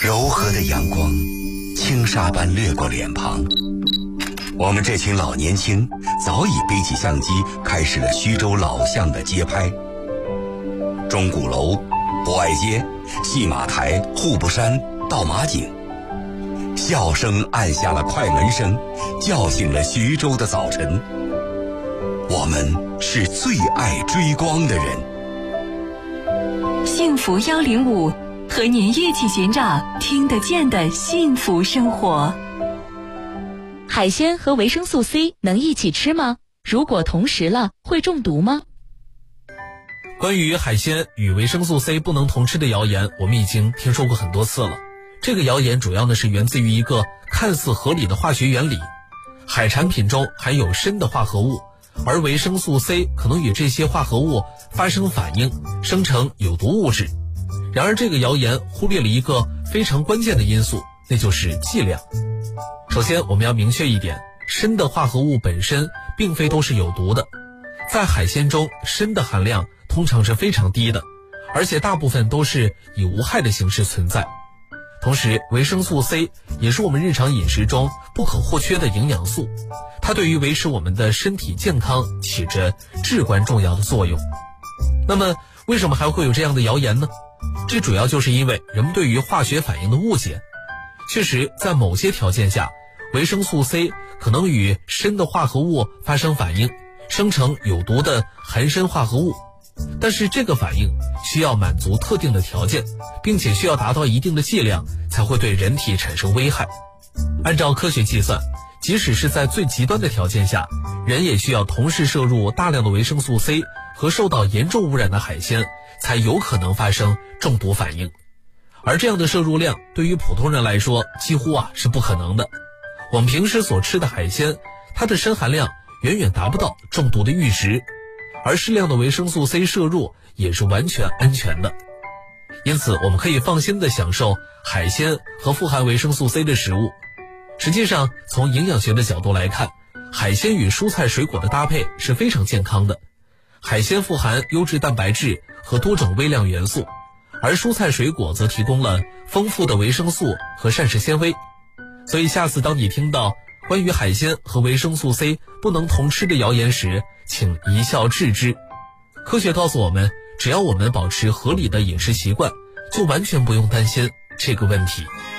柔和的阳光轻纱般掠过脸庞，我们这群老年轻早已背起相机，开始了徐州老巷的街拍。钟鼓楼、博爱街、戏马台、户部山、倒马井，笑声按下了快门声，叫醒了徐州的早晨。我们是最爱追光的人。 幸福105，和您一起寻找听得见的幸福生活。 海鲜和维生素 C 能一起吃吗？如果同时了，会中毒吗？ 关于海鲜与维生素 C 不能同吃的谣言，我们已经听说过很多次了。这个谣言主要呢是源自于一个看似合理的化学原理：海产品中含有砷的化合物，而维生素 C 可能与这些化合物发生反应，生成有毒物质。然而这个谣言忽略了一个非常关键的因素，那就是剂量。首先我们要明确一点，砷的化合物本身并非都是有毒的，在海鲜中砷的含量通常是非常低的，而且大部分都是以无害的形式存在。同时维生素 C 也是我们日常饮食中不可或缺的营养素，它对于维持我们的身体健康起着至关重要的作用。那么为什么还会有这样的谣言呢？这主要就是因为人们对于化学反应的误解。确实在某些条件下，维生素 C 可能与砷的化合物发生反应，生成有毒的含砷化合物，但是这个反应需要满足特定的条件，并且需要达到一定的剂量才会对人体产生危害。按照科学计算，即使是在最极端的条件下，人也需要同时摄入大量的维生素 C 和受到严重污染的海鲜，才有可能发生中毒反应。而这样的摄入量对于普通人来说几乎是不可能的。我们平时所吃的海鲜，它的砷含量远远达不到中毒的阈值，而适量的维生素 C 摄入也是完全安全的。因此我们可以放心地享受海鲜和富含维生素 C 的食物。实际上从营养学的角度来看，海鲜与蔬菜水果的搭配是非常健康的。海鲜富含优质蛋白质和多种微量元素，而蔬菜水果则提供了丰富的维生素和膳食纤维。所以下次当你听到关于海鲜和维生素 C 不能同吃的谣言时，请一笑置之。科学告诉我们，只要我们保持合理的饮食习惯，就完全不用担心这个问题。